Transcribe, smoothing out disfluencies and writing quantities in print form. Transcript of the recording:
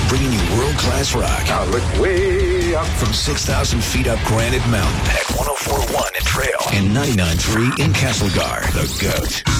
bringing you world-class rock. Now look way up. From 6,000 feet up Granite Mountain at 104.1 in Trail and 99.3 in Castlegar. The GOAT.